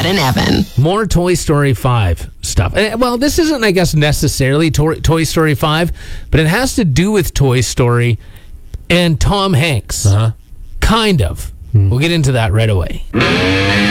and Evan. More Toy Story 5 stuff. Well, this isn't, I guess, necessarily Toy Story 5, but it has to do with Toy Story and Tom Hanks. Kind of. We'll get into that right away.